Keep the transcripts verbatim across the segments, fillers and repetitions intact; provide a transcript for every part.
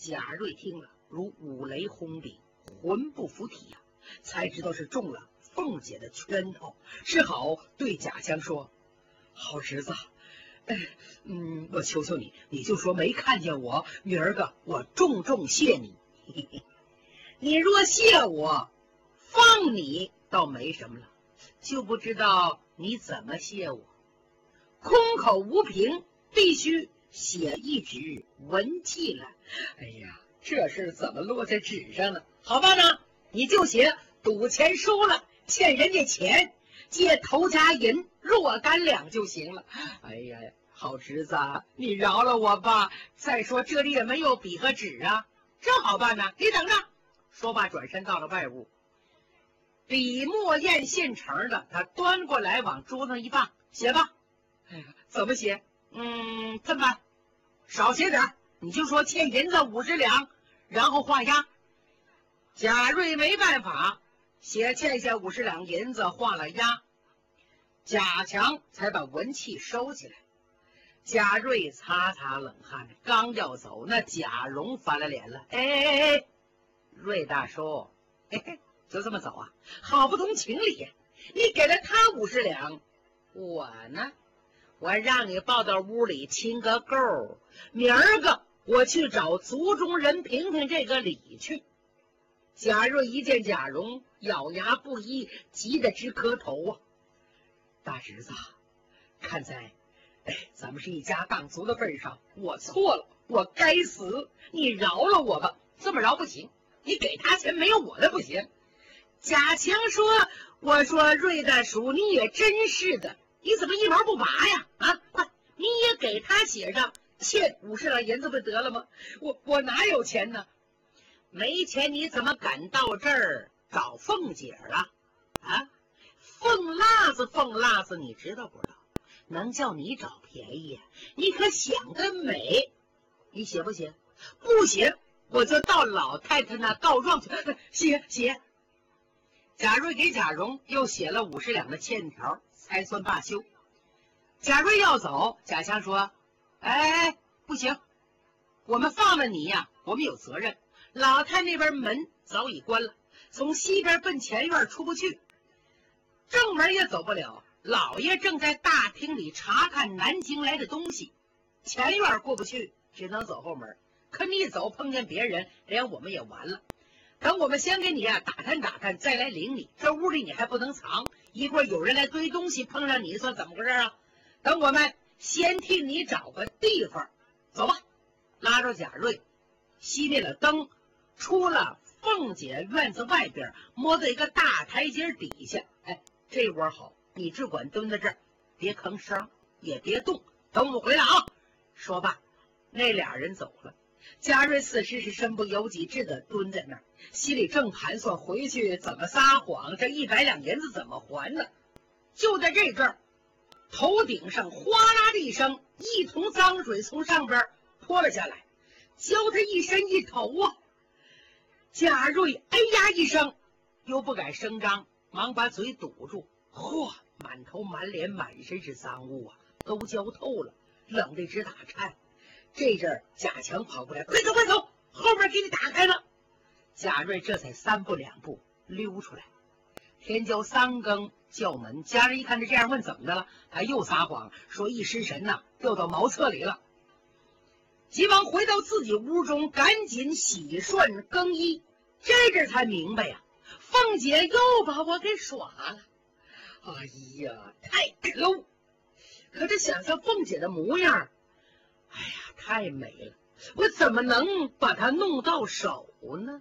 贾瑞听了如五雷轰顶，魂不附体呀、啊，才知道是中了凤姐的圈套，只好对贾强说：“好侄子，哎，嗯，我求求你，你就说没看见我，明儿个我重重谢你。嘿嘿，你若谢我，放你倒没什么了，就不知道你怎么谢我。空口无凭，必须写一纸文契来。哎呀，这事怎么落在纸上呢？好吧呢，你就写赌钱输了，欠人家钱，借头家银若干两就行了。哎呀，好侄子，你饶了我吧。再说这里也没有笔和纸啊，这好办呢，你等着。说罢，转身到了外屋，笔墨砚现成的，他端过来往桌上一放，写吧。哎呀，怎么写？嗯，这么办，少写点，你就说欠银子五十两，然后画押。贾瑞没办法，写欠下五十两银子，画了押。贾强才把文契收起来。贾瑞擦擦冷汗，刚要走，那贾蓉翻了脸了。哎哎哎，瑞大叔，嘿嘿，就这么走啊？好不通情理呀！你给了他五十两，我呢？我让你抱到屋里亲个够，明儿个我去找族中人评评这个理去。贾瑞一见贾蓉，咬牙不依，急得直磕头啊！大侄子，看在哎咱们是一家当族的份上，我错了，我该死，你饶了我吧。这么饶不行，你给他钱没有我的不行。贾强说：“我说瑞大叔，你也真是的，你怎么一毛不拔呀？啊，快，你也给他写上欠五十两银子不得了吗？我我哪有钱呢？没钱你怎么敢到这儿找凤姐啊？啊，凤辣子，凤辣子，你知道不知道？能叫你找便宜，你可想得美！你写不写？不写，我就到老太太那告状去。写写。”贾瑞给贾蓉又写了五十两的欠条，才算罢休。贾瑞要走，贾强说：“哎，不行，我们放了你呀，我们有责任。老太那边门早已关了，从西边奔前院出不去，正门也走不了。老爷正在大厅里查看南京来的东西，前院过不去，只能走后门。可你一走碰见别人，连我们也完了。等我们先给你啊打探打探，再来领你。这屋里你还不能藏，一会儿有人来堆东西，碰上你算怎么回事啊？等我们先替你找个地方，走吧。”拉着贾瑞，熄灭了灯，出了凤姐院子外边，摸到一个大台阶底下。哎，这窝好，你只管蹲在这儿，别吭声，也别动，等我回来啊。说罢，那俩人走了。贾瑞此时是身不由己，只得蹲在那儿，心里正盘算回去怎么撒谎，这一百两银子怎么还呢？就在这阵儿，头顶上哗啦的一声，一桶脏水从上边泼了下来，浇他一身一头啊！贾瑞哎呀一声，又不敢声张，忙把嘴堵住。嚯，满头满脸满身是脏污啊，都浇透了，冷得直打颤。这阵儿贾强跑过来：“快走快走，后面给你打开了。”贾瑞这才三步两步溜出来。天交三更叫门，家人一看他这样，问怎么的了，他又撒谎说一失神呐、啊，掉到茅厕里了。急忙回到自己屋中，赶紧洗涮更衣。这阵才明白呀、啊，凤姐又把我给耍了。哎呀，太可恶！可这想想凤姐的模样，哎呀，太美了，我怎么能把她弄到手呢？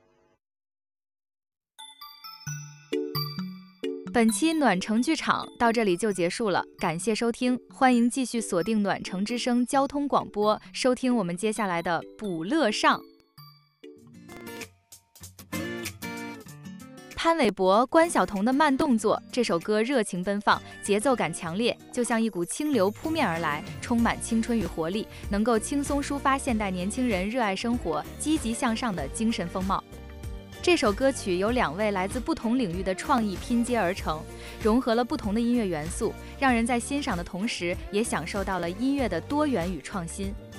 本期暖城剧场到这里就结束了，感谢收听，欢迎继续锁定暖城之声交通广播，收听我们接下来的补乐上。潘玮柏、关晓彤的慢动作，这首歌热情奔放，节奏感强烈，就像一股清流扑面而来，充满青春与活力，能够轻松抒发现代年轻人热爱生活、积极向上的精神风貌。这首歌曲由两位来自不同领域的创意拼接而成，融合了不同的音乐元素，让人在欣赏的同时，也享受到了音乐的多元与创新。